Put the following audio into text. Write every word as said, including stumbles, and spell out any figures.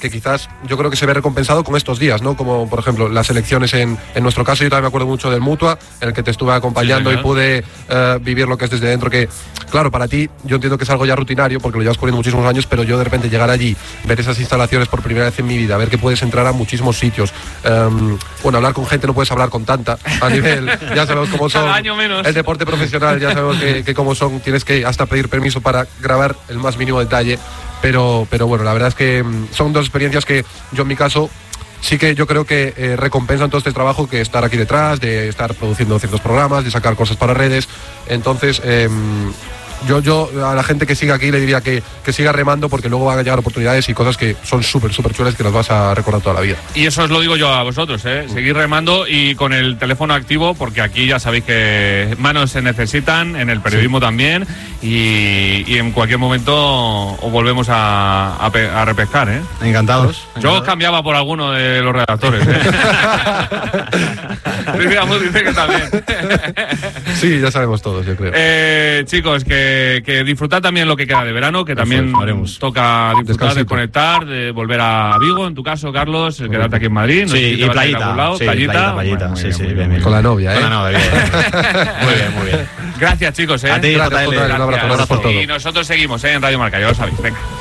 que quizás yo creo que se ve recompensado con estos días, ¿no? Como por ejemplo las elecciones en, en nuestro caso. Yo también me acuerdo mucho del Mutua, en el que te estuve acompañando sí, y pude uh, vivir lo que es desde dentro, que claro, para ti yo entiendo que es algo ya rutinario porque lo llevas cubriendo muchísimos años, pero yo de repente llegar allí, ver esas instalaciones por primera vez en mi vida, ver que puedes entrar a muchísimos sitios, um, bueno, hablar con gente, no puedes hablar con tanta a nivel, ya sabemos cómo son año menos. El deporte profesional, ya sabemos que, que cómo son, tienes que hasta pedir permiso para grabar el más mínimo detalle, pero, pero bueno, la verdad es que um, son dos experiencias que yo en mi caso sí que yo creo que eh, recompensan todo este trabajo, que estar aquí detrás, de estar produciendo ciertos programas, de sacar cosas para redes. Entonces, eh, yo, yo a la gente que siga aquí le diría que, que siga remando, porque luego van a llegar oportunidades y cosas que son súper, súper chulas, que las vas a recordar toda la vida. Y eso os lo digo yo a vosotros, ¿eh? Seguir remando y con el teléfono activo, porque aquí ya sabéis que manos se necesitan, en el periodismo sí. también, y, y en cualquier momento os volvemos a, a, pe, a repescar, ¿eh? Encantados. Yo Encantados. os cambiaba por alguno de los redactores, ¿eh? dice que también. Sí, ya sabemos todos, yo creo. Eh, chicos, que que disfrutad también lo que queda de verano, que también haremos. toca disfrutar, Descansito. de conectar, de volver a Vigo, en tu caso, Carlos, el quedarte aquí en Madrid. No sí, sé si y playita, lado, sí, playita. playita, playita, bueno, sí, bien, sí, bien, bien, bien. Con la novia, ¿eh? Con la novia, bien. Muy bien, muy bien. Gracias, chicos, ¿eh? A ti, Gracias, J L. Un abrazo, un abrazo por todo. Y nosotros seguimos, ¿eh? En Radio Marca, ya lo sabéis. Venga.